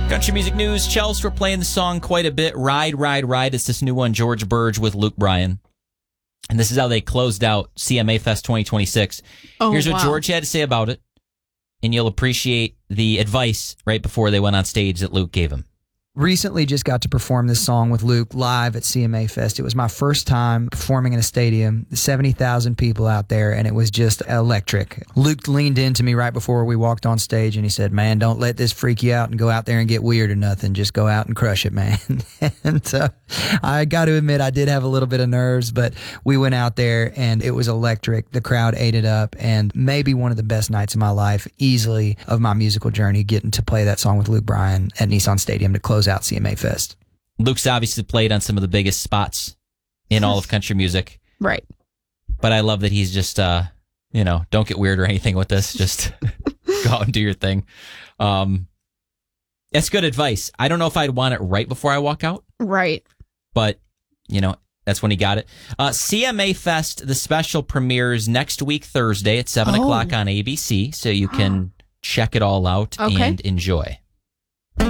Country music news. Chels, we're playing the song quite a bit. Ride, Ride, Ride. It's this new one, George Burge with Luke Bryan. And this is how they closed out CMA Fest 2026. Here's what George had to say about it. And you'll appreciate the advice right before they went on stage that Luke gave him. Recently just got to perform this song with Luke live at CMA Fest. It was my first time performing in a stadium, 70,000 people out there, and it was just electric. Luke leaned into me right before we walked on stage, and he said, "Man, don't let this freak you out and go out there and get weird or nothing. Just go out and crush it, man." And I got to admit, I did have a little bit of nerves, but we went out there, and it was electric. The crowd ate it up, and maybe one of the best nights of my life, easily, of my musical journey, getting to play that song with Luke Bryan at Nissan Stadium to close out CMA Fest. Luke's obviously played on some of the biggest spots in all of country music. Right. But I love that he's just, don't get weird or anything with this. Just go out and do your thing. That's good advice. I don't know if I'd want it right before I walk out. Right. But, that's when he got it. CMA Fest, the special premieres next week, Thursday at 7 o'clock on ABC. So you can check it all out and enjoy.